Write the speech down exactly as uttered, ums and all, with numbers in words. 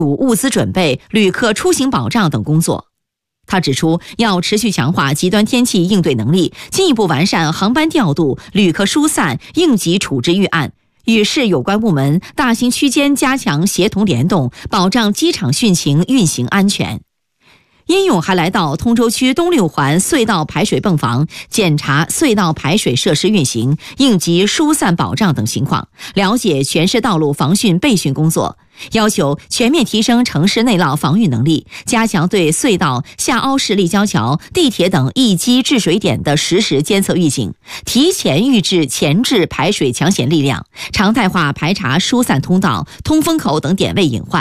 物资准备、旅客出行保障等工作。他指出，要持续强化极端天气应对能力，进一步完善航班调度、旅客疏散、应急处置预案，与市有关部门大型区间加强协同联动，保障机场汛情运行安全。殷勇还来到通州区东六环隧道排水泵房，检查隧道排水设施运行、应急疏散保障等情况，了解全市道路防汛备汛工作，要求全面提升城市内涝防御能力，加强对隧道、下凹式立交桥、地铁等易积治水点的实时监测预警，提前预置前置排水抢险力量，常态化排查疏散通道、通风口等点位隐患。